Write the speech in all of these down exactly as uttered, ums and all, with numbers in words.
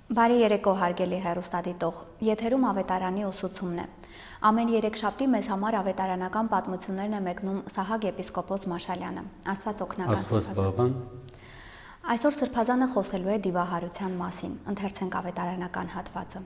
Բարի երեկո հարգելի հեռուստադիտող, եթերում ավետարանի ուսուցումն է։ Ամեն երեքշաբթի մեզ համար ավետարանական պատմություններն է մեկնում Սահակ եպիսկոպոս Մաշալյանը։ Աստված օգնական։ Աստված բավան։ Այսօր Սրբազանը խոսելու է դիվահարության մասին, ընթերցենք ավետարանական հատվածը։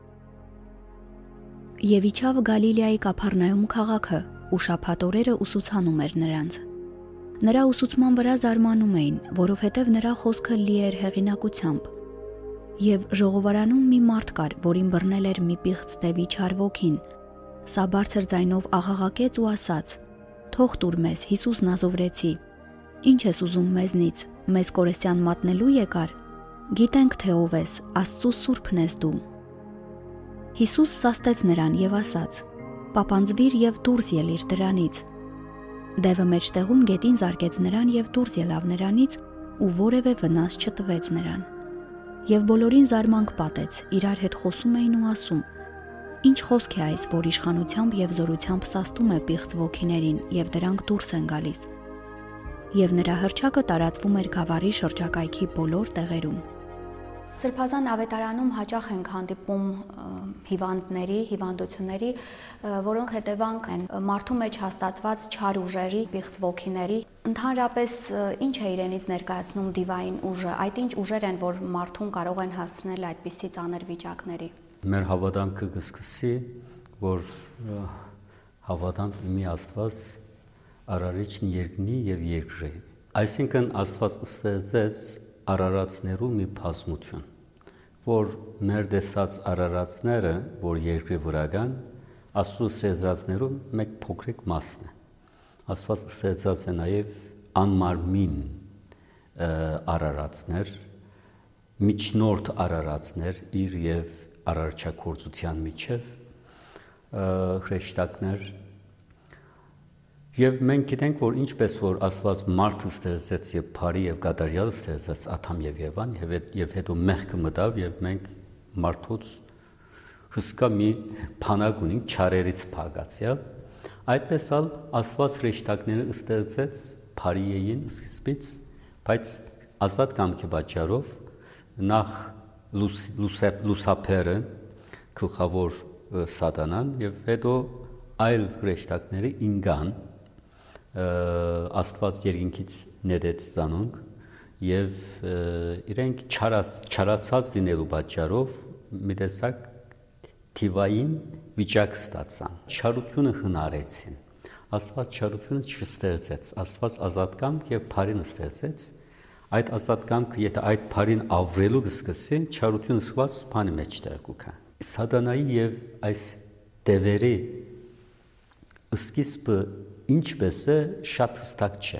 Եվ իջավ Գալիլեայի Կափառնայում քաղաքը, ու շաբաթ օրերը ուսուցանում էր նրանց։ Նրա ուսուցման վրա զարմանում էին, որովհետև նրա խոսքը լի էր հեղինակությամբ։ Եվ ժողովարանում մի մարդ կար, որին բռնել էր մի պիղծ դևի չար ոգին։ Սա բարձր ձայնով աղաղակեց ու ասաց. «Թող տուր մեզ, Հիսուս Նազովրեցի, ի՞նչ ես ուզում մեզնից, մեզ կորեսյան մատնելու եկար։ Գիտենք, թե ով ես, Աստծու սուրբն ես դու»։ Հիսուս սաստեց նրան եւ ասաց. «Պապանձվիր եւ դուրս ելիր դրանից»։ Դևը մեջտեղում գետին զարկեց նրան եւ դուրս ելավ նրանից, ու որևէ վնաս չտվեց նրան։ Եվ բոլորին զարմանք պատեց, իրար հետ խոսում էին ու ասում. «Ինչ խոսք է այս, որ իշխանությամբ եւ զորությամբ սաստում է պիղծ ոգիներին եւ դրանք դուրս են գալիս»։ Եվ նրա հռչակը տարածվում էր գավառի շրջակայքի բոլոր տեղերում։ Սրբազան ավետարանում հաճախ ենք հանդիպում հիվանդների, հիվանդությունների, որոնք հետևանք են մարդու մեջ հաստատված չար ուժերի, պիղծ ոգիների։ Ընդհանրապես ինչ է իրենից ներկայացնում դիվային ուժը, այդ ինչ ուժեր են, որ մարդուն կարող են հասցնել այդպիսի ծանր վիճակների։ Մեր հավատամքը կսկսի, որ հավատանք մի Աստված արարիչն երկնի եւ երկրի։ Այսինքն Աստված ստեղծեց արարածներու մի բազմություն, որ մեր տեսած արարածները, որ երկրի վրա կան, Աստծո ստեղծածներու մեկ փոքրիկ մասն է։ Աստված ստեղծած է նաև անմարմին արարածներ, միջնորդ արարածներ իր եւ արարչագործության միջև հրեշտակներ։ Եվ մենք գիտենք, որ ինչպես որ Աստված մարդը ստեղծեց եւ բարի եւ կատարյալ ստեղծեց Ադամ եւ Եվան, եւ հետո մեղքը մտավ եւ մենք մարդուց հսկա մի փանակ ունենք չարերից փակացյալ, այդպես ալ Աստված հրեշտակները ստեղծեց բարի էին սկզբից, բայց ազատ կամքի պատճառով նախ լուսապերը գլխավոր սատանան եւ հետո այլ հրեշտակները ինգան Աստված երկինքից նետեց ծանոնք եւ իրենք չարացած լինելու պատճառով մի տեսակ թիվային վիճակ ստացան։ Չարությունը հնարեցին։ Աստված չարությունը չստեղծեց, Աստված ազատկամք եւ բարին ստեղծեց։ Այդ ազատկամքը, եթե այդ բարին ավրելու կսկսի, չարությունը սված բանի մեջ տեղուկա։ Սատանայի եւ այս դևերի սկիզբը ինչպես է շատ հստակ չէ։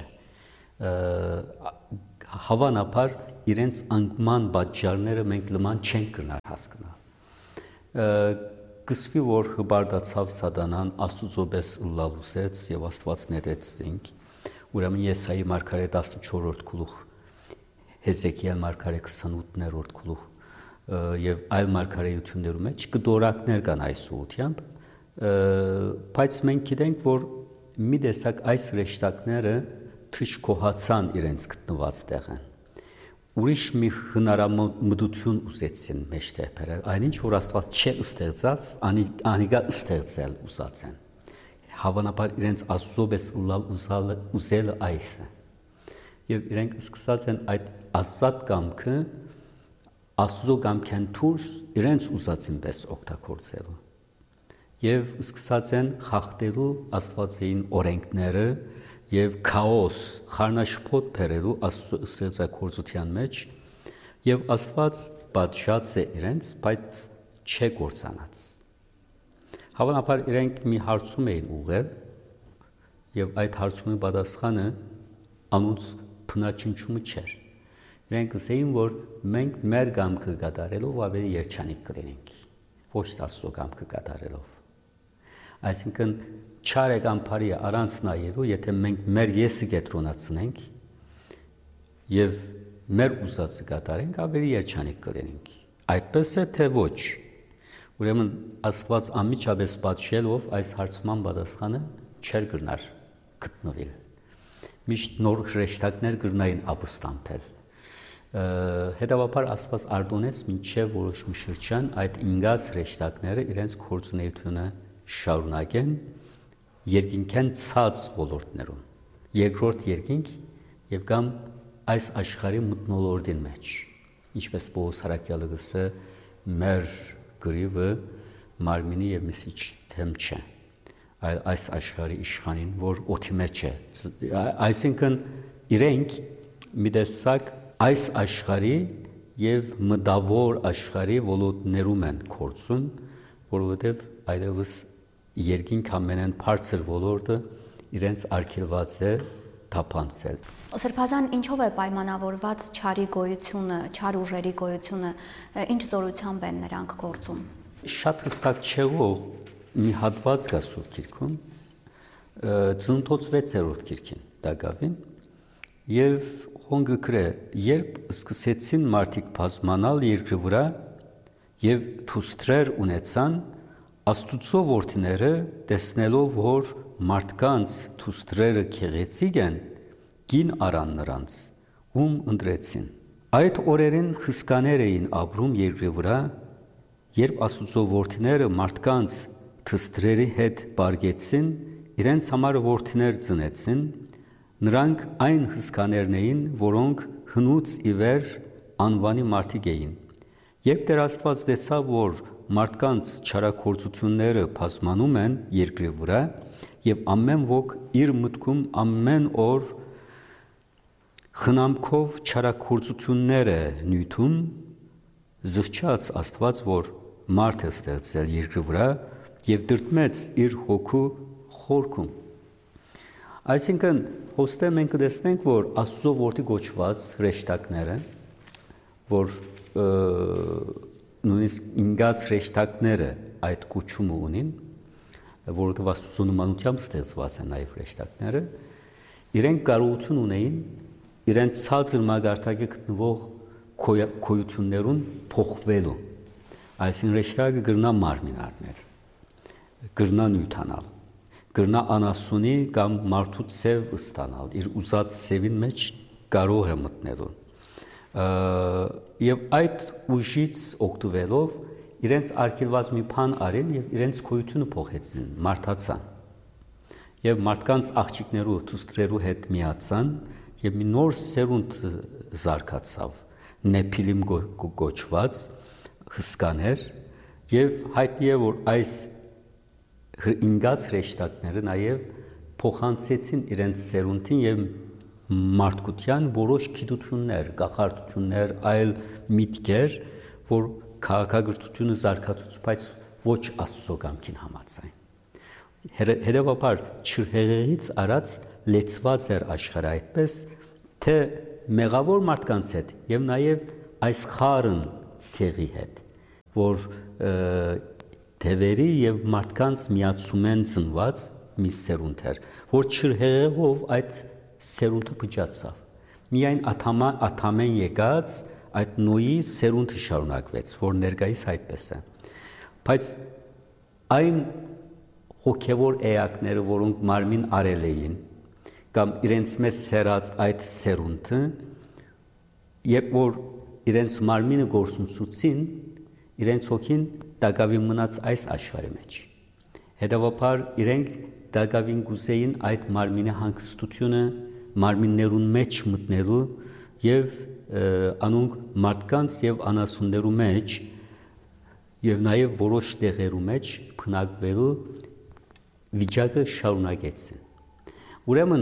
Հավանաբար իրենց անկման պատճառները մենք լման չենք կրնալ հասկանալ։ Կսվի որ հբարդացավ սատանան Աստծո պես ըլլալուսեց եւ Աստված ներեց զինք։ Ուրեմն Եսայի մարգարե տասնչորրորդ գլուխ, Հեզեկիել մարգարե քսանութերորդ գլուխ եւ այլ մարգարեություններու մեջ կդորակներ կան այս ուղությամբ, բայց մենք գիտենք որ մի տեսակ այս հրեշտակները թշկոհացան իրենց գտնված տեղը։ Ուրիշ մի հնարամտություն ուզեցին մեջտեղ բերել, այնինչ որ Աստված չէ ստեղծած, անիգա ստեղծել ուզած են։ Հավանաբար իրենց Աստծո պես ուզելը այս է։ Եվ իրենք սկսած են այդ ազատ կամքը Աստծո կամքեն դուրս իրենց ուզածին պես օգտագործելու։ Եվ սկսած են խախտելու Աստվածային օրենքները եւ քաոս, խառնաշփոթ բերելու Աստծո ստեղծագործության մեջ, եւ Աստված պատժած է իրենց, բայց չէ կործանած։ Հավանաբար իրենք մի հարցում էին ուղղել, եւ այդ հարցումի պատասխանը անոնց փնաչնչումը չէր։ Իրենք ասեին, որ մենք մեր կամքը կատարելով ավելի երջանիկ կլինենք, ոչ Աստծո կամքը կատարելով։ Այսինքն չար է կամ բարի է առանց նայելու, եթե մենք մեր եսը կենտրոնացնենք եւ մեր ուզածը կատարենք, ավելի երջանիկ կլինենք։ Այդպես է թե ոչ։ Ուրեմն Աստված անմիջապես պատժելով այս հարցման պատասխանը չէր գտնար գտնվել։ Միշտ նոր հրեշտակներ կրնային ապստամբել։ Հետևաբար Աստված արտոնեց մինչև որոշ մի շրջան այդ ինգաց հրեշտակները իրենց գործունեությունը շարունակեն երկինքեն ցած ոլորտներում, երկրորդ երկինք եւ կամ այս աշխարհի մթնոլորտին մեջ, ինչպես Պողոս Հարաքյալը գսե մեր գրիվը մարմինի եւ միսիչ թեմ չէ, այլ այս աշխարհի իշխանին, որ օդի մեջ է, այսինքն իրենք մի տեսակ այս աշխարհի եւ մտավոր աշխարհի ոլորտներում են գործում, որովհետեւ այդպես երկինք ամենեն բարձր ոլորտը իրենց արգելված է թափանցել։ Սրբազան ինչով է պայմանավորված չարի գոյությունը, չար ուժերի գոյությունը, ինչ զորությամբ են նրանք գործում։ Շատ հստակ չեղող մի հատված կա Սուրբ Գիրքում, Ծննդոց վեցերորդ գիրքին դակավին, եւ Հոնգը գրե, երբ սկսեցին մարդիկ բազմանալ երկրի վրա եւ թուստրեր ունեցան, Աստուծո որդիները տեսնելով, որ մարդկանց թուստրերը քեղեցիկ են, գին արան նրանց, ում ընտրեցին։ Այդ օրերին հսկաներ էին ապրում երկրի վրա, երբ Աստուծո որդիները մարդկանց թուստրերի հետ բարգեցին, իրենց համար որդիներ ծնեցին, նրանք այն հսկաներն էին, որոնք հնուց ի վեր անվանի մարդիկ էին։ Երբ Տեր Աստված տեսավ, որ մարդկանց չարագործությունները բազմանում են երկրի վրա եւ ամեն ոք իր մտքում ամեն օր խնամքով չարագործություններ է նյութում, զղջաց Աստված, որ մարդ է ստեղծել երկրի վրա եւ դրդմեց իր հոգու խորքում։ Այսինքն հոստե մենք կտեսնենք, որ Աստծո որդի գոչված հրեշտակները, որ նույնիսկ ինգաց հրեշտակները այդ կոչումը ունին, որովհետև Աստծո նմանությամբ ստեղծված են նաև հրեշտակները, իրենք կարողություն ունեին իրենց ցածր մագարտակի գտնվող քոյություններուն փոխվելու։ Այսինքն հրեշտակը գրնա մարմին առնել, գրնա նյութանալ, գրնա անասունի կամ մարդու ցև ստանալ, իր ուզած ցևին մեջ կարող է մտնելու։ Եվ այդ ուժից օգտվելով իրենց արգելված մի բան արին եւ իրենց քոյությունը փոխեցին, մարդացան։ Եվ մարդկանց աղջիկներու թուստրերու հետ միացան եւ մի նոր սերունդ զարգացավ, նեփիլիմ գոչված հսկաներ եւ հայտնի է, որ այս ինգաց հրեշտակները նաև փոխանցեցին իրենց սերունդին եւ մարդկության որոշ գիտություններ, գաղափարություններ, այլ միտքեր, որ քաղաքագրությունը զարգացուց, բայց ոչ Աստծո կամքին համաձայն։ Հետևաբար չհեղեղից արած լեցված էր աշխարհը այդպես, թե մեղավոր մարդկանց հետ եւ նաև այս խարն ցեղի հետ, որ Թևերի եւ մարդկանց միացումեն ծնված մի սերունդ էր, որ չհեղեղով այդ սերունդը փճացավ։ Միայն աթամեն եկած այդ նոյի սերունդը շարունակվեց, որ ներկայիս այդպես է։ Բայց այն հոգևոր էակները, որոնք մարմին արել էին, կամ իրենց մեզ սերած այդ սերունդը, երբ որ իրենց մարմինը գործունեություն, իրենց հոգին դակավին մնաց այս աշխարհի մեջ։ Հետևաբար իրենք դակավին գուսեին այդ մարմինի հանգստությունը մարմիններուն մեջ մտնելու եւ անոնք մարդկանց եւ անասուններու մեջ եւ նաեւ որոշ տեղերու մեջ փնակվելու վիճակը շարունակեցին։ Ուրեմն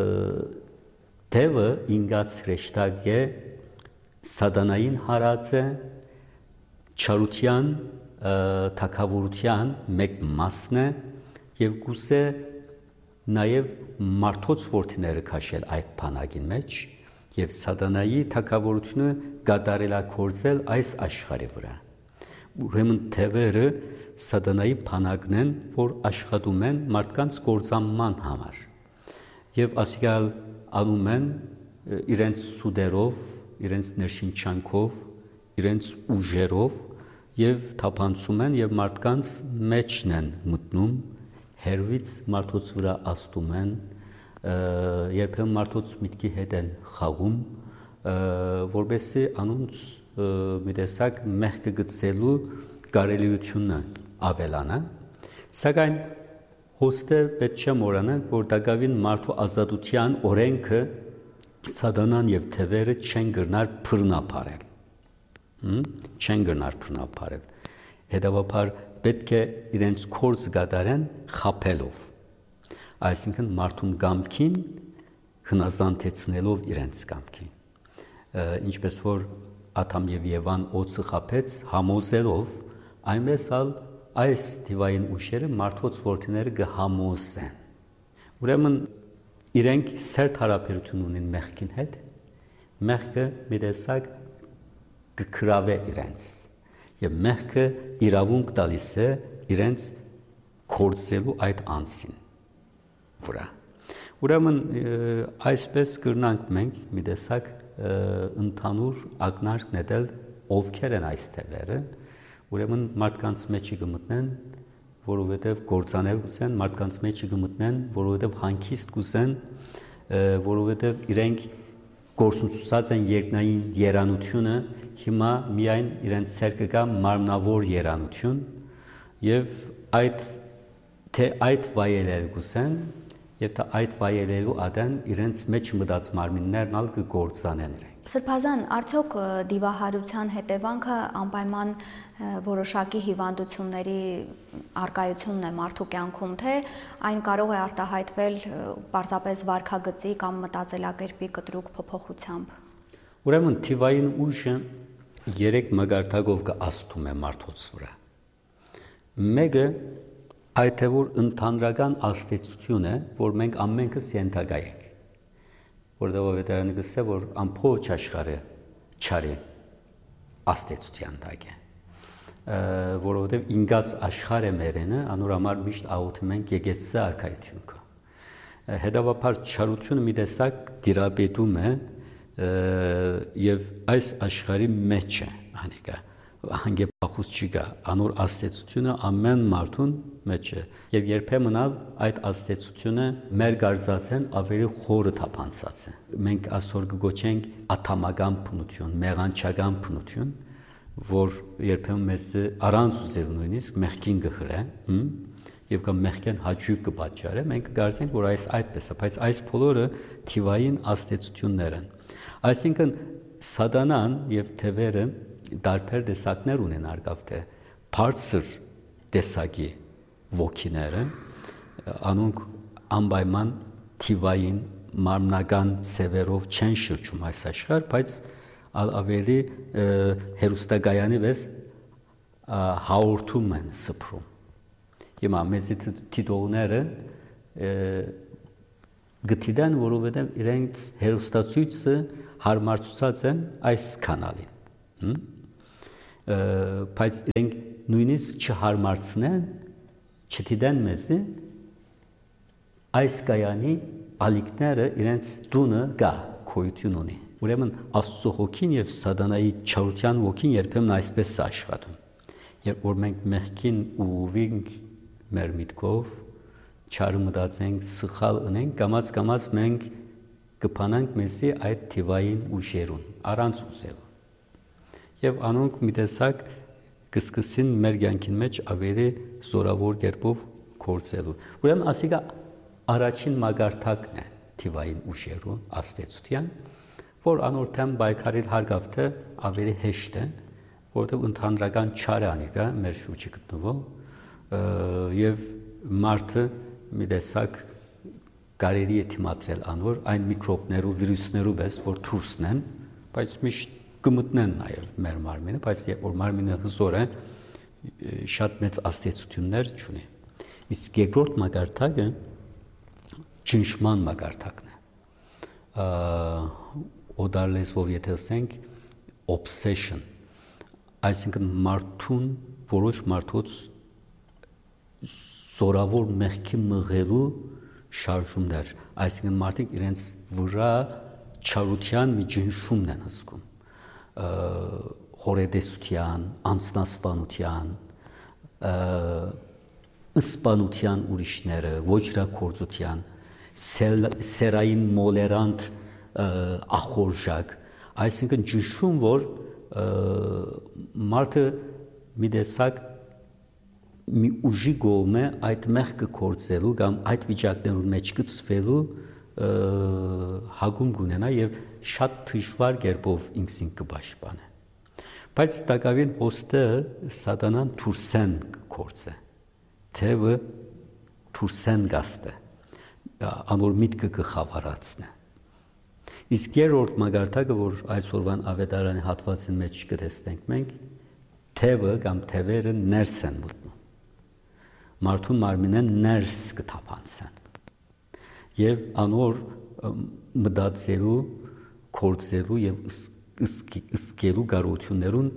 Տևը ինգաց հրեշտակ է, սատանային հարած է, չարության, թագավորության մեկ մասն է եւ գուցե նաեւ մարդոց որդիները քաշել այդ բանակին մեջ եւ սատանայի թագավորությունը գադարելակորձել այս աշխարհի վրա։ Ուրեմն թևերը սատանայի բանակն են, որ աշխատում են մարդկանց գործանման համար եւ ասիկալ անում են իրենց սուդերով, իրենց ներշնչանքով, իրենց ուժերով եւ թափանցում են եւ մարդկանց մեջն են մտնում, հերվից մարդոց վրա աստում են, երբեմն մարդոց միտքի հետ են խաղում, որբեսի անոնց մի տեսակ մեղքը գծելու կարելիությունը ավելանա, սակայն հոստը պետք չէ մոռանանք, որ դակավին մարդու ազատության օրենքը սատանան եւ թևերը չեն գնար բռնապարել, չեն գնար բռնապարել, հետեւաբար պետք է իրենց կորձ գադարեն խապելով, այսինքն մարդուն կամքին հնազանդեցնելով իրենց կամքին, ինչպես որ Ադամ եւ Եվան օծը խապեց համոզելով, այնպես ալ այս դիվային ուժերը մարդոց որդիները կհամոզեն, ուրեմն իրենք սերտ հարաբերություն ունեն մեղքին հետ, մեղքը մի տեսակ կգրավե իրենց, եւ մեղքը իրավունք տալիս է իրենց կորցելու այդ անձին վրա, ուրեմն այսպես կրնանք մենք մի տեսակ ընդհանուր ակնարկ նետել ովքեր են այս թևերը, ուրեմն մարդկանց մեջի կմտնեն, որովհետև գործանել կուզեն, մարդկանց մեջի կմտնեն, որովհետև հանգիստ կուզեն, որովհետև իրենք գործունեացած են երկնային երանությունը, հիմա միայն իրենց ցերկը կա մարմնավոր երանություն, եւ այդ թե այդ վայելել կուզեն, եւ թե այդ վայելելու ադեն իրենց մեջ մտած մարմիններն ալ կգործանեն իրենք։ Սրբազան, արդյոք դիվահարության հետևանքը անպայման որոշակի հիվանդությունների արկայությունն է մարդու կյանքում, թե այն կարող է արտահայտվել պարզապես վարքագծի կամ մտածելակերպի կտրուկ փոփոխությամբ։ Ուրեմն թիվային ուժը երեք մագարտակով կաստում է մարդոց վրա։ Մեկը այդ թե որ ընդհանրական աստեցություն է, որ մենք ամենքս ենթակա ենք, որտեղ վետարանը գսե, որ ամբողջ աշխարհը չարի աստեցության տակ է, որովհետև ինգած աշխարհը մերենը անոր համար միշտ աղոթում ենք եկեղեցի արքայություն կա։ Հետևաբար չարությունը մի տեսակ դիրապետում է եւ այս աշխարհի մեջ է անիկա հանգեպախուս չկա, անոր աստեցությունը ամեն մարդուն մեջ է եւ երբեմն այդ աստեցությունը մեր գարձած են ավելի խորը թափանցած է։ Մենք այսօր կգոչենք աթամական բնություն, մեղանչական բնություն, որ երբեմն մեզ առանց ուզելու նույնիսկ մեղքին կհրե, եւ կամ մեղքեն հաճույք կպատճառե, մենք կգարձենք, որ այս այդպես է, բայց այս բոլորը թիվային աստեցություններ են։ Այսինքն սատանան եւ թևերը տարբեր տեսակներ ունեն արգավ թե բարձր տեսակի ոգիները, անոնք անպայման թիվային մարմնական ցևերով չեն շրջում այս աշխարհ, բայց ավելի հերոստակայանի վես հաղորդում են սփռում։ Հիմա մեզի թիթողները գտիդան, որովհետև իրենց հերոստացույցը հարմարցուցած են այս կանալին, բայց իրենք նույնիսկ չհարմարցնեն, չթիդեն մեզի այս կայանի ալիքները իրենց տունը գա քոյություն ունի։ Ուրեմն Աստծո հոգին եւ սատանայի չարության ոգին երբեմն այսպես է աշխատում։ Երբ որ մենք մեղքին ուղղվենք մեր միտքով, չարը մտածենք, սխալ ունենք, կամաց-կամաց մենք կփանանք մեզի այդ թիվային ուժերուն, առանց ուզելու։ Եվ անոնք մի տեսակ կսկսին մեր կյանքին մեջ ավելի զորավոր կերպով գործելու։ Ուրեմն ասիկա առաջին մագարտակն է թիվային ուժերու աստեցության, որ անորթեմ բայկարիլ հարգավ թե ավելի հեշտ է, որովհետև ընդհանրական չարը անիկա մեր շուրջը գտնվող եւ մարդը մի տեսակ կարելի է թիմադրել անոր այն միկրոբներու, վիրուսներու պես, որ դուրսն են, բայց միշտ կմտնեն նաեւ մեր մարմինը, բայց երբ որ մարմինը հզոր է, շատ մեծ աստեցություններ չունի։ Իսկ երկրորդ մագարտակը ճնշման մագարտակն է։ Օդար լեզվով եթե ասենք obsession, այսինքն մարդուն, որոշ մարդոց զորավոր մեղքի մղելու շարժումներ, այսինքն մարդիկ իրենց վրա չարության մի ճնշումն են հսկում, հորետեսության, անձնասպանության, ըսպանության ուրիշները, ոչրակորձության, սերային մոլերանտ ախորժակ, Այսինքն ճնշում, որ մարդը մի տեսակ մի ուժի գոմ է այդ մեղքը կործելու կամ այդ վիճակներուն մեջ գծվելու հագում կունենա եւ շատ դժվար կերպով ինքսին կպաշտպանե։ Բայց տակավին հոստը սատանան թուրսեն կործե, թևը թուրսեն գաստե, անոր միտքը կխավարացնե։ Իսկ երրորդ մագարտակը, որ այսօրվան ավետարանի հատվածին մեջ կտեսնենք մենք, թևը կամ թևերը ներս են մտնում։ Մարդուն մարմինեն ներս կթափանցեն։ Եվ անոր մտածելու, կործելու եւ ըսկելու կարողություններուն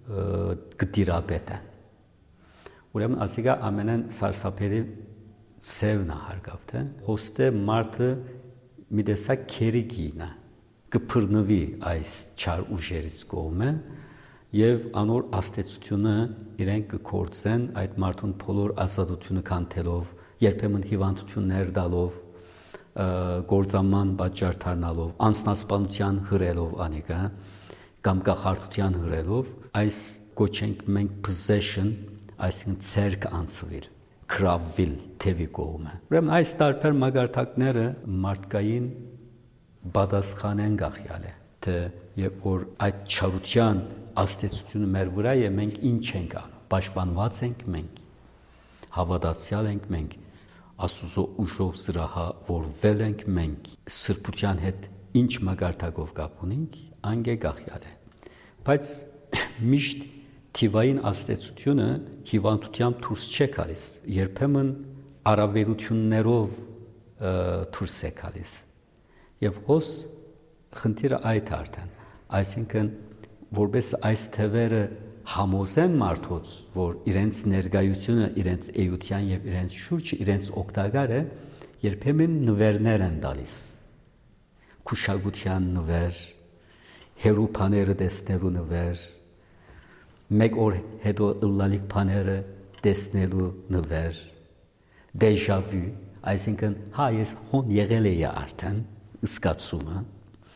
կդիրապետեն։ Ուրեմն ասիկա ամենեն սարսափելի ծևն է հարգավ, թե հոստե մարդը մի տեսակ քերիգին է, կփռնվի այս չար ուժերից կողմը եւ անոր աստեցությունը իրենք կկործեն այդ մարդուն բոլոր ազատությունը կանթելով, երբեմն հիվանդություններ տալով, գործաման պատճառ դառնալով, անձնասպանության հրելով անիկա կամ կախարդության հրելով, այս կոչենք մենք possession, այսինքն ցերկ անցվել, կրավվել թևի կողմը։ Ուրեմն այս տարբեր մագարտակները մարդկային պատասխանեն գախյալ է, թե երբ որ այդ չարության աստեցությունը մեր վրա է, մենք ինչ ենք անում, պաշտպանված ենք մենք, հավատացյալ ենք մենք, Աստուծո ուժով զրահավորվել ենք մենք, սրբության հետ ինչ մագարտակով կապ ունենք, անգե գախյալ է։ Բայց միշտ թիվային աստեցությունը հիվանդությամբ դուրս չէ գալիս, երբեմն առավելություններով դուրս է գալիս։ Եվ հոս խնդիրը այդ արդեն, այսինքն որպես այս թևերը համոզեն մարդոց, որ իրենց ներկայությունը, իրենց էության եւ իրենց շուրջը իրենց օգտակար է, երբեմն նվերներ են տալիս։ Քուշագության նվեր, հերու բաները տեսնելու նվեր, մեկ օր հետո ըլլալիք բաները տեսնելու նվեր, déjà vu, այսինքն հա ես հոն եղել էի արդեն, զգացումը,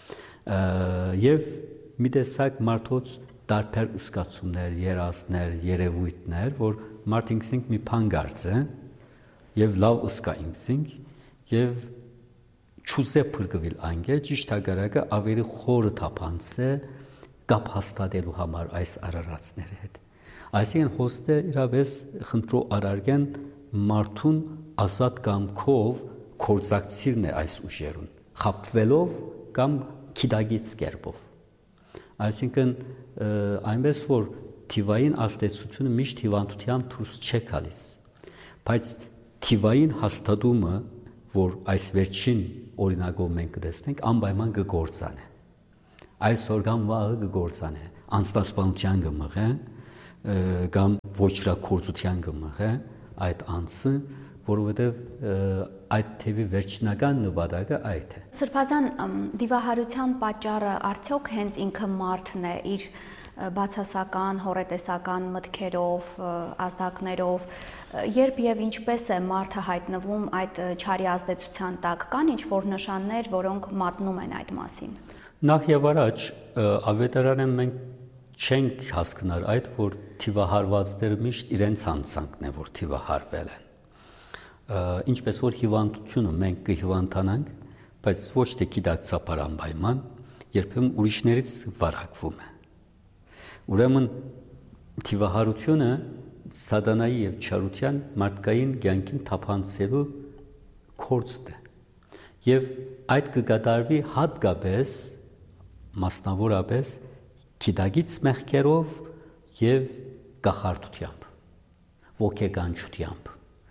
եւ մի տեսակ մարդոց տարբեր զգացումներ, երազներ, երևույթներ, որ մարդ ինքսինք մի բան գարցե եւ լավ զգա ինքսինք եւ չուզե փրկվել անգե ճիշտ հակառակը ավելի խորը թափանցե կապ հաստատելու համար այս արարածների հետ։ Այսինքն հոստը իրավես խնդրո արարգեն մարդուն ազատ կամքով կորզակցիրն է այս ուժերուն, խապվելով կամ քիդագից կերպով։ Այսինքն այնպես որ թիվային աստեցությունը միշտ հիվանդությամբ դուրս չէ գալիս, բայց թիվային հաստատումը, որ այս վերջին օրինակով մենք կտեսնենք, անպայման կգործանե։ Այսօր կամ վաղը կգործանե, անձնասպանության կմղե, կամ ոչրակորձության կմղե այդ անձը, որովհետև այդ թևի վերջնական նպատակը այդ է։ Սրբազան դիվահարության պատճառը արդյոք հենց ինքը մարդն է իր բացասական, հորետեսական մտքերով, ազդակներով, երբ եւ ինչպես է մարդը հայտնվում այդ չարի ազդեցության տակ, կան ինչ-որ նշաններ, որոնք մատնում են այդ մասին։ Նախ եւ առաջ ավետարանը մենք չենք հասկնար այդ, որ թիվահարվածները միշտ իրենց անձանքն է, որ թիվահարվել են։ Ինչպես որ հիվանդությունը մենք կհիվանդանանք, բայց ոչ թե գիտակցաբար անպայման, երբեմն ուրիշներից վարակվում է։ Ուրեմն թիվահարությունը սատանայի եւ չարության մարդկային կյանքին թափանցելու կորցն է։ Եվ այդ կկատարվի հատկապես մասնավորապես գիտակից մեղքերով եւ կախարդությամբ, ոգեկանչությամբ,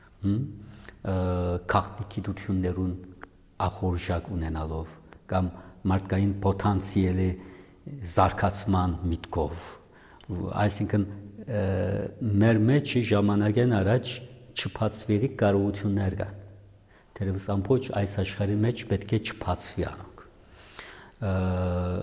քաղաքագիտություններուն ախորժակ ունենալով կամ մարդկային պոտենցիալի զարգացման միտքով, այսինքն մեր մեջ ժամանակեն առաջ չփածվելի կարողություններ կան։ Դերևս ամբողջ այս աշխարհի մեջ պետք է չփածվի անոնք։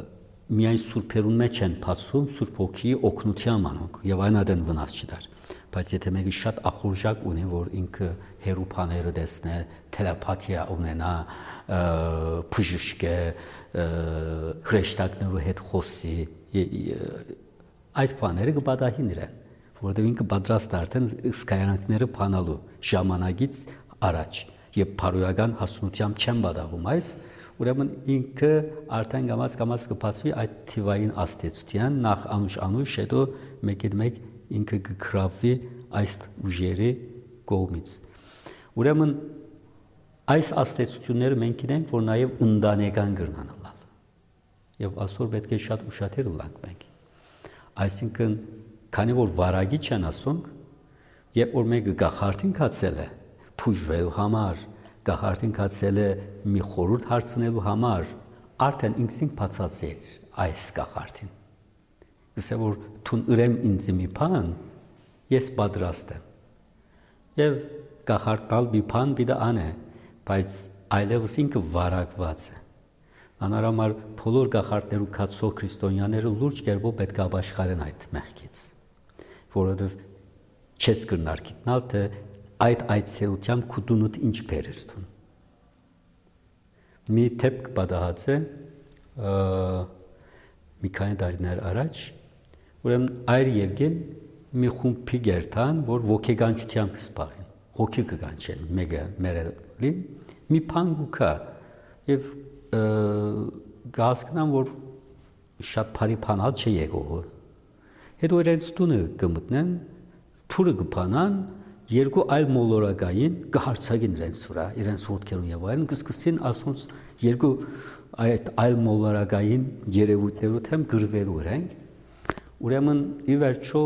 Միայն սուրբերուն մեջ են փածվում Սուրբ Հոգի օգնությամբ անոնք եւ այն ադեն վնաս չդար։ բայց եթե մեկը շատ ախորժակ ունի, որ ինքը հերու բաները տեսնե, տելեպաթիա ունենա, բժշկե, հրեշտակներու հետ խոսի, այդ բաները կպատահին իրեն, որովհետև ինքը պատրաստ է արդեն սկայանքները բանալու ժամանակից առաջ, եւ փարոյական հասունությամբ չեն պատահում այս, ուրեմն ինքը արդեն կամաց-կամաց կբացվի այդ թիվային աստեցության, նախ անուշ-անուշ, հետո մեկ-մեկ ինքը կգրավվի այս ուժերի կողմից։ Ուրեմն այս աստեցությունները մենք գիտենք, որ նաև ընտանեկան կրնան լալ։ Եվ այսօր պետք է շատ ուշադիր լինենք մենք։ Այսինքն, քանի որ վարագի չեն ասոնք, երբ որ մեկը գախարտին կացել է, փուժվելու համար, գախարտին կացել է մի խորհուրդ հարցնելու համար, արդեն ինքսին բացացել այս գախարտին։ Գսե որ թուն ուրեմ ինձ մի բան, ես պատրաստ եմ։ Եվ գախարտալ մի բան պիտի անե, բայց այլևս ինքը վարակված է։ Անարամար բոլոր գախարտներու կացող քրիստոնյաները լուրջ կերպով պետք է ապաշխարեն այդ մեղքից, որովհետև չես կրնար գիտնալ, թե այդ այցելությամբ քուդունուտ ինչ բերես տուն։ Մի դեպք պատահած է մի քանի տարիներ առաջ, ուրեմն այր Եվգեն մի խումբի գերտան, որ ոգեգանչությամբ կսպաղեն, հոգի կգանչեն, մեկը մերելին, մի բան գուքա, եւ կհասկանան, որ շատ բարի բանալ չէ եկողը։ Հետո իրենց տունը կմտնեն, թուրը կփանան, երկու այլ մոլորակային կհարցակին իրենց վրա, իրենց ոտքերուն եւ այլն, կսկսին ասոնց երկու այդ այլ մոլորակային երևույթներով թեմ գրվելու ենք։ Ուրեմն ի վերջո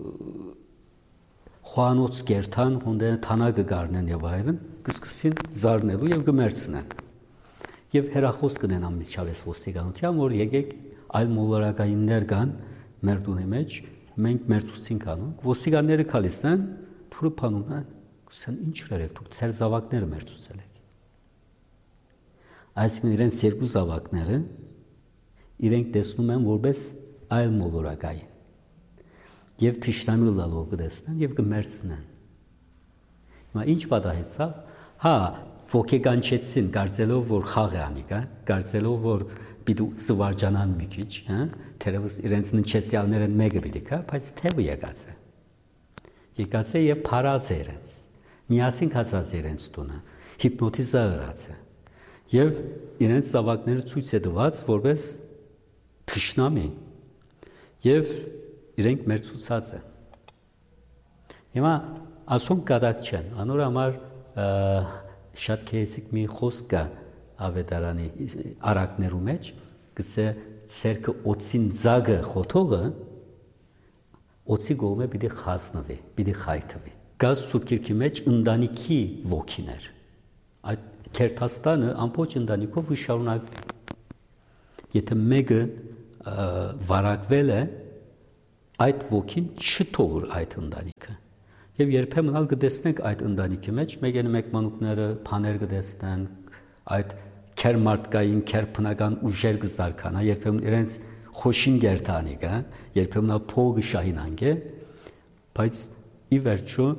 խոանոց գերտան հոնդեն թանակը գարնեն եւ այլն, կսկսին զարնելու եւ կմերցնեն։ Եվ հերախոս կնենան միջավես ոստիկանության, որ եկեք այլ մոլորակայիններ կան մեր տունի մեջ, մենք մերձուցին կանոնք, ոստիկանները գալիս են, թուրը փանում են, ասեն ինչ երեք դուք ծեր զավակները մերձուցել եք։ Այսինքն իրենց երկու զավակները իրենք տեսնում են որպես այլ մոլորակային։ Եվ թշնամի լալով կտեսնեն եւ կմերցնեն։ Հիմա ինչ պատահեցավ։ Հա, ոգեգանչեցին, կարծելով, որ խաղ է անիկա, կարծելով, որ պիտի զվարճանան մի քիչ, հա, թերևս իրենց նչեցյալները մեկը պիտի կա, բայց թևը եկած է։ Եկած է եւ փարած է իրենց։ Միասին կացած է իրենց տունը, հիպնոտիզացած է։ Եվ իրենց զավակները ցույց է տված որպես թշնամի։ Եվ իրենք մերձուցած են։ Հիմա ասոնք կադակ չեն, անոր համար շատ քեզիկ մի խոսք կա ավետարանի արակներու մեջ, գսե ցերկը օծին զագը խոթողը օծի գոմե պիտի խասնվի, պիտի խայթվի։ Գազ սուբկիրքի մեջ ընտանիքի ոգիներ։ Այդ Քերթաստանը ամբողջ ընտանիքով շարունակ։ Եթե մեկը վարակվել է, այդ ոգին չթողır այդ ընտանիքը։ Եվ երբեմն ալ կտեսնենք այդ ընտանիքի մեջ մեկ-են մեկ մանուկները բաներ կտեսնեն, այդ քերմարտկային, քերբնական ուժեր կզարքանա, երբեմն իրենց խոշին գերտանի կա, երբեմն ալ փողը շահինանք է, բայց ի վերջո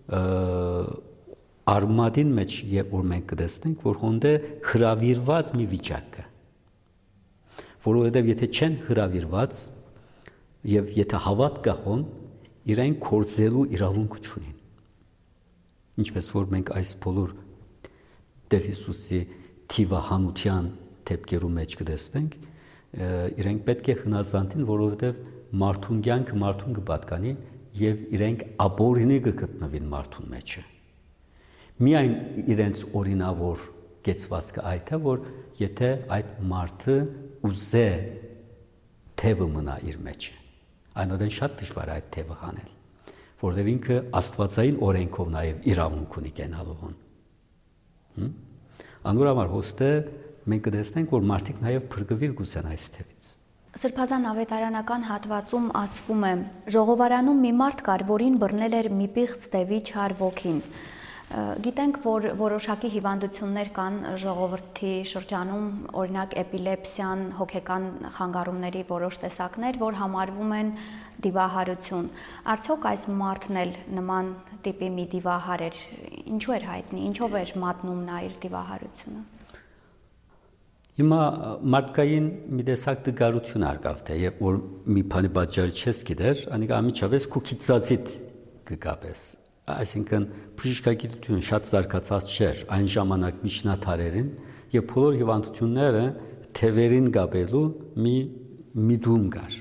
արմադին մեջ երբ որ մենք կտեսնենք, որ հոնդե հրավիրված մի վիճակ կա։ Որովհետև եթե չեն հրավիրված եւ եթե հավատ կա հոն, իրեն կորձելու իրավունք չունին։ Ինչպես որ մենք այս բոլոր Տեր Հիսուսի թիվահանության դեպքերու մեջ կտեսնենք, իրենք պետք է հնազանդին, որովհետև մարդուն կյանքը մարդուն կպատկանի եւ իրենք աբորինի կգտնվին մարդուն մեջը։ Միայն իրենց օրինավոր կեցվածքը այդ է, որ եթե այդ մարդը ուզե թևը մնա իր մեջը, այնուհետև շատ դժվար է այդ թևը հանել, որովհետև ինքը աստվածային օրենքով նաև իրավունք ունի կենալուհուն։ Անոր համար հոստե մենք կտեսնենք, որ մարդիկ նաև փրկվել գուսեն այս թևից։ Սրբազան ավետարանական հատվածում ասվում է. ժողովարանում մի մարդ կար, որին բռնել էր մի պիղծ դևի չար ոգին։ Գիտենք, որ որոշակի հիվանդություններ կան ժողովրդի շրջանում, օրինակ էպիլեպսիան, հոգեկան խանգարումների որոշ տեսակներ, որ համարվում են դիվահարություն։ Արդյոք այս մարդն էլ նման տիպի մի դիվահար էր, ինչու էր հայտնի, ինչով էր մատնում նա իր դիվահարությունը։ Հիմա մարդկային մի տեսակ դգարություն արկավ, թե երբ որ մի բանի պատճառը չես գիտեր, անիկա ամիջապես քու քիծածիտ կգաբես։ Այսինքն բժշկագիտությունը շատ զարգացած չէր այն ժամանակ միջնադարերին, եւ բոլոր հիվանդությունները թևերին գաբելու մի միտում կար։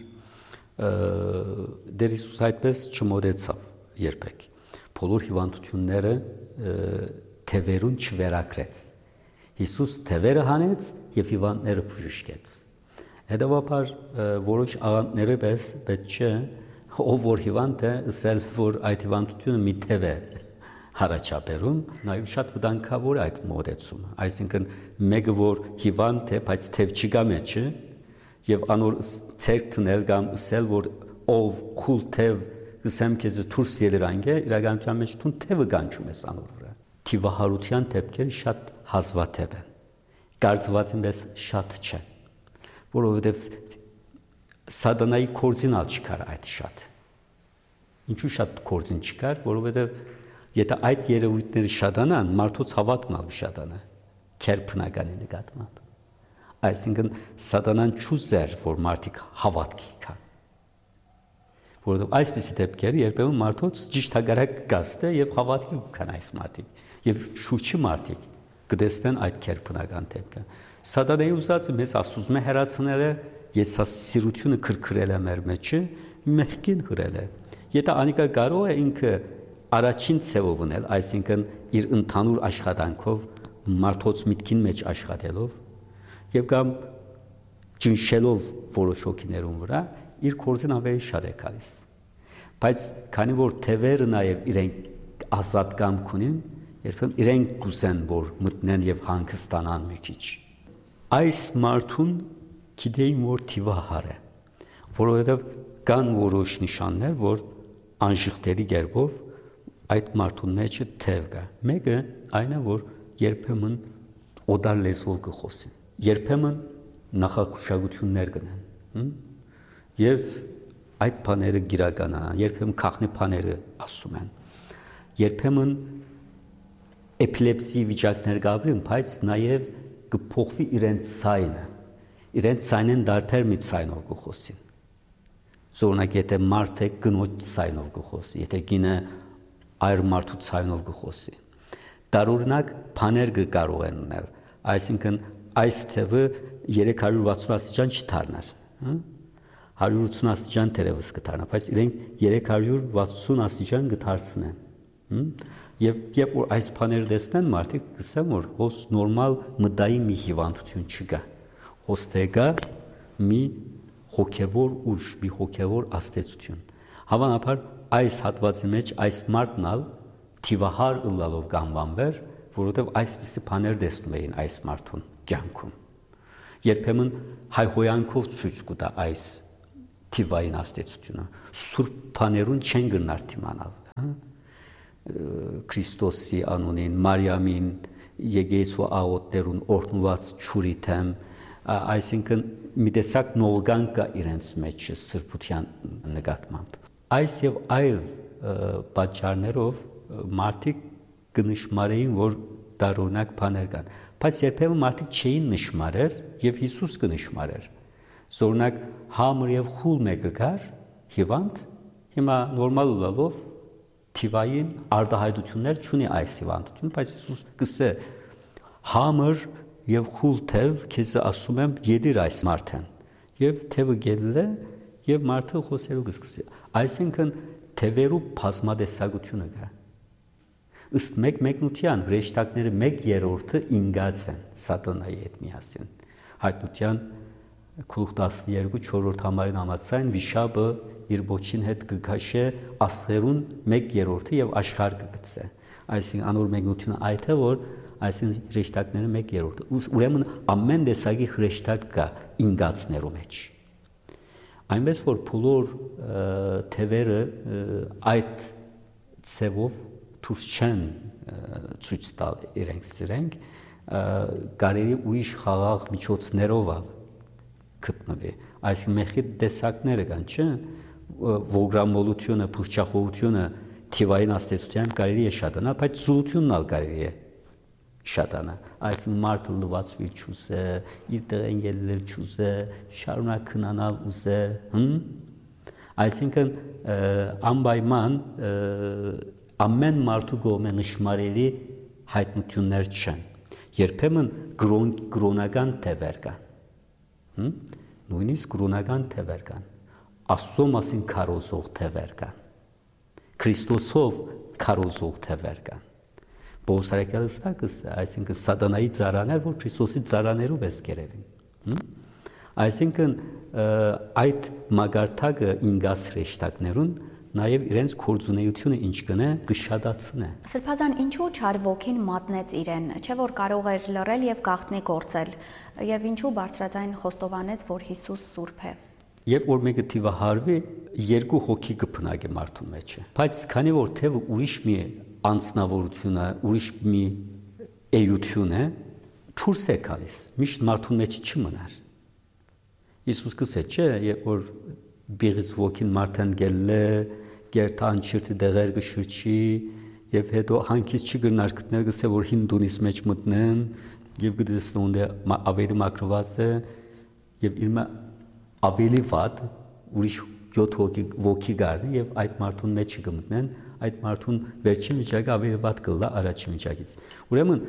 Դեր Հիսուս այդպես չմոդեցավ երբեք։ Բոլոր հիվանդությունները թևերուն չվերակրեց։ Հիսուս թևերը հանեց եւ հիվանդները բժշկեց։ Հետևաբար որոշ աղանդները պես պետք չէ ով որ հիվանդ է, ասել որ այդ հիվանդությունը մի թև է հարաճապերում, նաև շատ վտանգավոր այդ մոտեցումը։ Այսինքն մեկը որ հիվանդ է, բայց թև չկա մեջը, եւ անոր ցերկ տնել կամ ասել որ ով քուլ թև գսեմ քեզ դուրս ելրանք է, իրականության մեջ տուն թևը կանչում ես անոր վրա։ Թիվահարության դեպքերը շատ հազվադեպ են։ Կարծված եմ ես շատ չէ, որովհետեւ Սատանայի կորձին ալ չկար այդ շատ։ Ինչու շատ կորձին չկար, որովհետև եթե այդ երևույթները շատանան, մարդոց հավատքն ալ շատանա, քերբնականի նկատմամբ։ Այսինքն Սատանան չուզեր, որ մարդիկ հավատքի կան։ Որովհետև այսպիսի դեպքերը երբեմն մարդոց ճիշտ հակառակ կգաստե եւ հավատքի կան այս մարդիկ, եւ շուրջի մարդիկ կտեսնեն այդ քերբնական դեպքը։ Սատանայի ուզածը մեզ աստուծո մե հերացնել է Ես սիրությունը քրքրել է մեր մեջը, մեղքին հրել է։ Եթե անիկա կարող է ինքը առաջին ցևով ունել, այսինքն իր ընդհանուր աշխատանքով, մարդոց միտքին մեջ աշխատելով, եւ կամ ճնշելով որոշ հոգիներուն վրա, իր կորձին ավելի շատ է գալիս։ Բայց քանի որ թևերը նաեւ իրենք ազատ կամք ունին, երբեմն իրենք կուզեն, որ մտնեն եւ հանգստանան մի քիչ։ Այս մարդուն գիտեին որ թիվահար է, որովհետև կան որոշ նշաններ, որ անժխտելի կերպով այդ մարդուն մեջը թև կա։ Մեկը այն է, որ երբեմն օդար լեզվով կխոսին, երբեմն նախակուշագություններ կնեն, եւ այդ բաները գիրականանան, երբեմն քաղնի բաները ասում են, երբեմն էպիլեպսի վիճակներ կապրին, բայց նաեւ կփոխվի իրենց ցայնը։ Իրենց ցայնեն դարբեր մի ցայնով կխոսին։ Զորնակ եթե մարդ է կնոջ ցայնով կխոսի, եթե գինը այր մարդու ցայնով կխոսի։ Տարօրինակ բաներ կարող են ունել, այսինքն այս թևը երեք հարյուր վաթսուն աստիճան չդառնար, հարյուր ութսուն աստիճան թերևս կդառնա, բայց իրենք երեք հարյուր վաթսուն աստիճան կդարձնեն։ Եվ երբ որ այս բաները տեսնեն, մարդիկ կսեն որ հոս նորմալ մտային մի հիվանդություն չկա։ Ոստեգա մի հոգևոր ուժ, մի հոգևոր աստեցություն։ Հավանաբար այս հատվածի մեջ այս մարդն ալ թիվահար ըլլալով կանվանվեր, որովհետև այսպիսի բաներ տեսնում էին այս մարդուն կյանքում։ Երբեմն հայհոյանքով ցույց կտա այս թիվային աստեցությունը։ Սուրբ բաներուն չեն գնար թիմանալ, Քրիստոսի անունին, Մարիամին, Եգեյցու աղոտներուն օրհնված ճուրի թեմ, այսինքն մի տեսակ նողգան կա իրենց մեջ սրբության նկատմամբ։ Այս եւ այլ պատճառներով մարդիկ կնշմարեին, որ տարօրինակ բաներ կան, բայց երբեմն մարդիկ չէին նշմարեր եւ Հիսուս կնշմարեր։ Զորնակ համր եւ խուլ մեկը գար, հիվանդ, հիմա նորմալ լալով թիվային արտահայտություններ չունի այս հիվանդություն, բայց Հիսուս կսե համր եւ խուլ թև քեզ ասում եմ յեդիր այս մարդեն եւ թևը գելել է եւ մարդը խոսելու կսկսի այսինքն թևերու բազմադեսագությունը կա ըստ մեկ մեկնության հրեշտակները մեկ երրորդը ինգած են սատանայի հետ միասին հայտնության Քուլուխ տասներկու չորրորդ համարին համաձայն վիշապը իր ոչին հետ կգաշե աստղերուն մեկ երրորդը եւ աշխարհ կգցե այսինքն անոր մեկնությունը այդ է որ այսինքն հրեշտակները մեկ երրորդը ուրեմն ամեն տեսակի հրեշտակ կա ինգածներու մեջ այնպես որ բոլոր թևերը այդ ցևով դուրս չեն ցույց տալ իրենք սիրենք, կարելի ուրիշ խաղաղ միջոցներով գտնվի։ Այսինքն մեխի տեսակները կան, չէ՞, ոգրամոլությունը, փուշչախոհությունը թիվային աստեցությամբ կարելի է շատանալ, բայց զուլությունն ալ կարելի է շատանալ։ Այսինքն մարդը լվացվի չուզե, իր տեղեն ելնել չուզե, շարունակ քնանալ ուզե, հմ։ Այսինքն անպայման ամեն մարդու կողմէ նշмарելի հայտնություններ չեն։ Երբեմն կրոնական թևեր կան։ Նույնիսկ կրոնական թևեր կան։ Աստծո մասին քարոզող թևեր կան։ Քրիստոսով քարոզող թևեր կան։ Պողոս արաքյալը ստակս, այսինքն սատանայի ծառաներ, որ Քրիստոսի ծառաներով էս կերևին։ Այսինքն այդ մագարտակը ինգաս հրեշտակներուն նաև իրենց կորձունեությունը ինչ կնե կշատացնե։ Սրբազան ինչու չար ոգին մատնեց իրեն, չէ որ կարող էր լռել եւ գաղտնի գործել, եւ ինչու բարձրաձայն խոստովանեց, որ Հիսուս սուրբ է։ Երբ որ մեկը թիվահարվի, երկու հոգի կփնակի մարդու մեջը։ Բայց քանի որ թևը ուրիշ մի անձնավորություն է, ուրիշ մի էություն է, դուրս է գալիս, միշտ մարդու մեջ չմնար։ Հիսուս կսե չէ, երբ որ բիղից ոգին մարդան գելլե, գերտան չիրտի դեղեր կշրջի, եւ հետո հանքից չգրնար գտնել կսե որ հինդունիս մեջ մտնեմ, եւ գտեսնոն դե ավելի մակրված է, եւ իր ավելի վատ ուրիշ յոթ հոգի ոգի գարնի եւ այդ մարդուն մեջ կմտնեն, այդ մարդուն վերջին միջակը ավելի վատ կլա առաջին միջակից։ Ուրեմն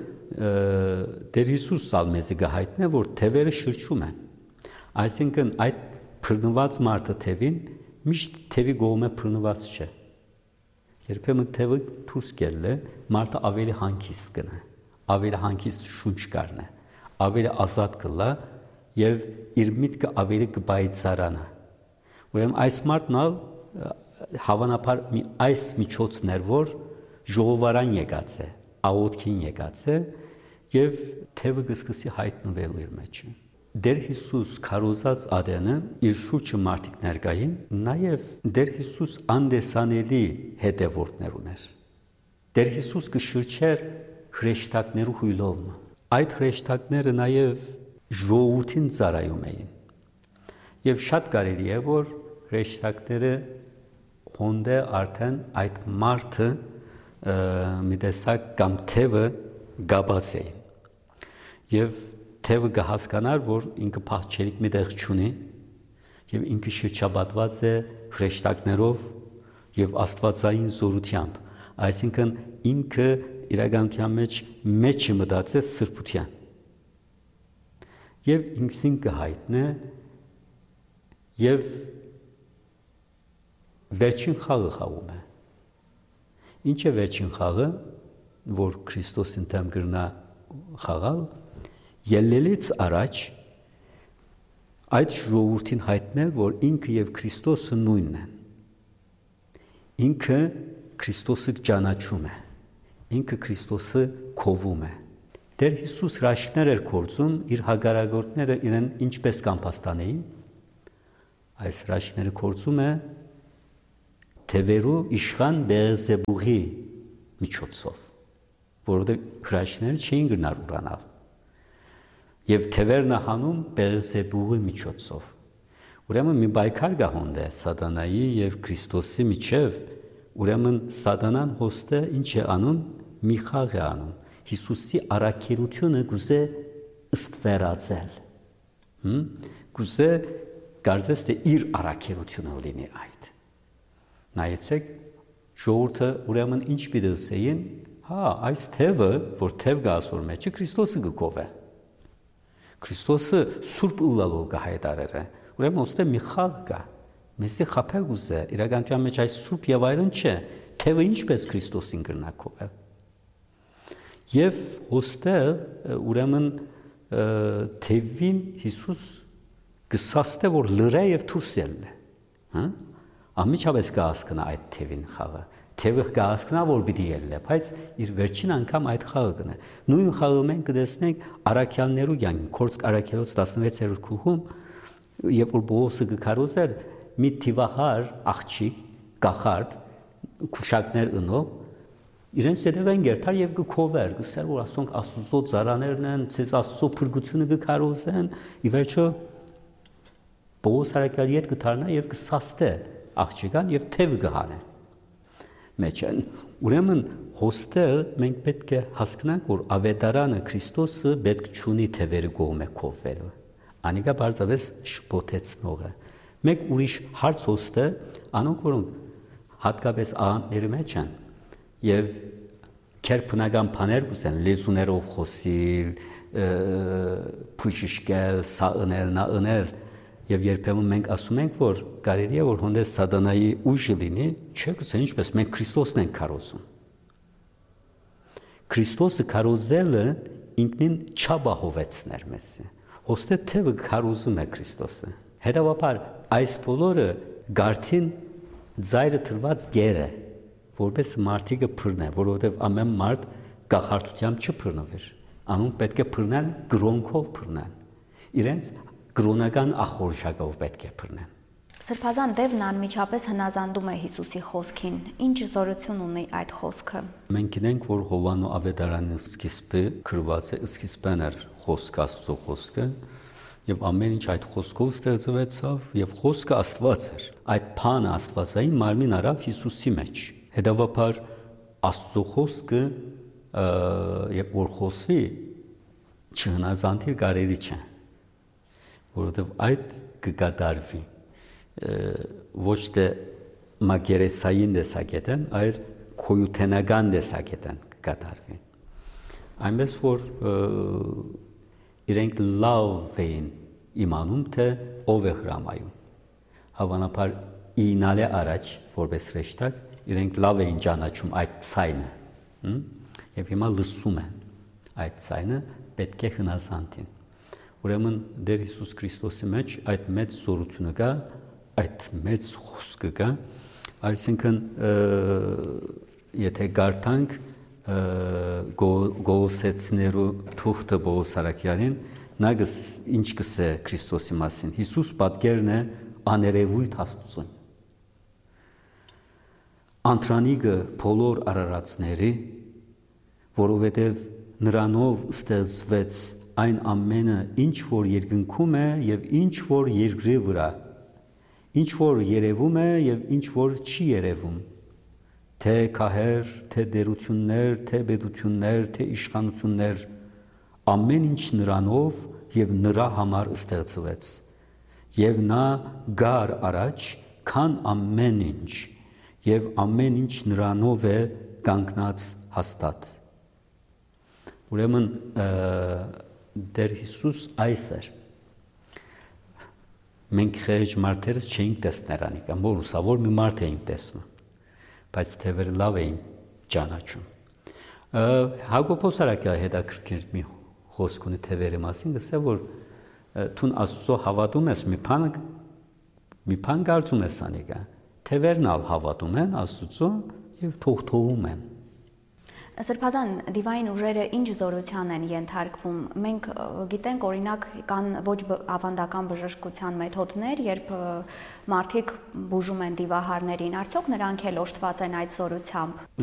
Տեր Հիսուս ալմեզի գահայտնե որ թևերը շրջում են։ Այսինքն այդ փռնված մարդը թևին միշտ թևի գողմը փռնված չէ։ Երբեմն թևը դուրս գելը մարդը ավելի հանգիստ կնա, ավելի հանգիստ շունչ կառնա, ավելի ազատ կլա եւ իր միտքը ավելի կբայծարանա։ Ուրեմն այս մարդն ալ հավանաբար մի այս միջոցներ որ ժողովարան եկած է, աղոթքին եկած է եւ թևը կսկսի հայտնվելու իր մեջ։ Դեր Հիսուս քարոզած ադենը իր շուրջը մարդիկ ներկային, նաև Դեր Հիսուս անդեսանելի հետևորդներ ուներ։ Դեր Հիսուս կշրջեր հրեշտակներու հույլով։ Այդ հրեշտակները նաև ժողովրդին ծառայում էին։ Եվ շատ կարելի է որ հրեշտակները հոնդե արդեն այդ մարդը մի տեսակ կամ թևը գաբած էին։ Եվ թևը կհասկանար, որ ինքը փախչելիք մի տեղ չունի եւ ինքը շրջապատված է հրեշտակներով եւ աստվածային զորությամբ, այսինքն ինքը իրականության մեջ մեջը մտածե սրբության եւ ինքսին կհայտնե եւ վերջին խաղը խաղում է։ Ինչ է վերջին խաղը, որ Քրիստոսին դեմ գրնա խաղալ, ելնելից առաջ այդ ժողովրդին հայտնել, որ ինքը եւ Քրիստոսը նույնն են։ Ինքը Քրիստոսը ճանաչում է, ինքը Քրիստոսը քովում է։ Տեր Հիսուս հրաշքներ էր գործում, իր հագարագործները իրեն ինչպես կամփաստանեին։ Այս հրաշքները գործում է թևերու իշխան Բեելզեբուղի միջոցով, որովհետեւ հրաշքները չէին գնար ուրանալ։ Եվ թևերն հանում Բեելզեբուղի միջոցով։ Ուրեմն մի բայկար կա հոնդե սատանայի եւ Քրիստոսի միջև, ուրեմն սատանան հոստը ինչ է անում, մի խաղ է անում։ Հիսուսի առաքելությունը գուզե ըստվերացել։ Հմ գուզե կարծես թե իր առաքելությունը լինի այդ։ Նայեցեք ժողովուրդը ուրեմն ինչ պիտի ասեին, հա, այս թևը, որ թև կա ասոր մեջը Քրիստոսը կգովե։ Քրիստոսը սուրբ ուլալով կհայտարեր է, ուրեմն ոստե մի խաղ կա, մեսի խապել գուզե, իրականության մեջ այս սուրբ եւ այլն չէ, թևը ինչպես Քրիստոսին կրնակով է։ Եվ ոստե ուրեմն թևին Հիսուս կսաստե, որ լրե եւ դուրս ելնե, հա։ Ամիջապես կհասկանա այդ թևին խաղը, թևը կհասկանա, որ պիտի ելնե, բայց իր վերջին անգամ այդ խաղը կնե։ Նույն խաղը մենք կտեսնենք առաքյալներու կյանքում, Քորձ առաքյալոց տասնվեցերորդ գլխում, երբ որ Պողոսը կքարոզեր մի թիվահար աղջիկ, կախարդ, քուշակներ ընող, իրենց երևեն գերտար եւ գքովեր, գսեր որ ասոնք Աստծո ծառաներն են, ցես Աստծո փրկությունը գքարոզեն, ի վերջո Պողոս արաքյալի հետ գթարնա եւ կսաստե աղջիկան եւ թև գհանե։ Մեջն ուրեմն հոստել մենք պետք է հասկանանք որ ավետարանը Քրիստոսը պետք չունի թևերը կողմը կովվելու։ Անիկա բարձավես շփոթեցնողը։ Մեկ ուրիշ հարց հոստը անոնք որոնք հատկապես աղանդների մեջ են եւ քերբնական բաներ կուսեն լեզուներով խոսիլ, փուշիշկել, սաընել, նաընել եւ երբեմն մենք ասում ենք որ կարելի է որ հոնդես սատանայի ուժը լինի, չէ՞ գսե ինչպես մենք Քրիստոսն ենք քարոզում։ Քրիստոսը քարոզելը ինքնին չաբահովեցներ մեզ։ Հոստե թևը քարոզում է Քրիստոսը։ Հետևաբար այս բոլորը գարթին ծայրը թրված գեր է, որպես մարդիկը փռնե, որովհետև ամեն մարդ գախարտությամբ չփռնվեր։ Անուն պետք է փռնեն գրոնքով փռնեն։ Իրենց գրոնական ախորժակով պետք է փռնեն։ Սրբազան Դևն անմիջապես հնազանդում է Հիսուսի խոսքին։ Ինչ զորություն ունի այդ խոսքը։ Մենք գիտենք, որ Հովանու ավետարանի սկիզբը գրված է, սկիզբն էր խոսքը Աստծո խոսքը, եւ ամեն ինչ այդ խոսքով ստեղծվեցավ, եւ խոսքը Աստված էր։ Այդ բանը Աստվածային մարմին արավ Հիսուսի մեջ։ Հետևաբար Աստծո խոսքը երբ որ խոսվի չհնազանդի կարելի չէ, որովհետև այդ կկատարվի ոչ թե մագերեսային տեսակետն, այլ քոյութենական տեսակետն կկատարվի։ Այնպես որ իրենք լավ էին իմանում, թե ով է հրամայում։ Հավանաբար ինալե առաջ որպես ռեշտակ իրենք լավ էին ճանաչում այդ ցայնը, եւ հիմա լսում են այդ ցայնը պետք է հնազանդին։ Ուրեմն Տեր Հիսուս Քրիստոսի մեջ այդ մեծ զորությունը կա, այդ մեծ խոսքը կա, այսինքն եթե գարտանք գոսեցներու թուղթը Պողոս արաքյալին, նա ինչ կսե Քրիստոսի մասին։ Հիսուս պատկերն է աներևույթ Աստծուն։ Անտրանիգը բոլոր արարածների, որովհետև նրանով ստեղծվեց այն ամենը, ինչ որ երկնքում է եւ ինչ որ երկրի վրա, ինչ որ երևում է եւ ինչ որ չի երևում, թե քահեր, թե դերություններ, թե պետություններ, թե իշխանություններ, ամեն ինչ նրանով եւ նրա համար ստեղծվեց, եւ նա գար առաջ, քան ամեն ինչ, եւ ամեն ինչ նրանով է կանգնած հաստատ։ Ուրեմն Տեր Հիսուս այս էր։ Մենք խեղճ մարդերս չէինք տեսներ անիկա, մորուսավոր մի մարդ էինք տեսնում, բայց թևերը լավ էին ճանաչում։ Հակոբոս արաքյալի հետաքրքիր մի խոսք ունի թևերի մասին, գսե որ թուն Աստծո հավատում ես, մի բան մի բան կարծում ես անիկա, թևերն ալ հավատում են Աստծո եւ թողթողում են։ Սրբազան դիվային ուժերը ինչ զորության են ենթարկվում։ Մենք գիտենք օրինակ կան ոչ ավանդական բժշկության մեթոդներ, երբ մարդիկ բուժում են դիվահարներին, արդյոք նրանք էլ օժտված են այդ զորությամբ։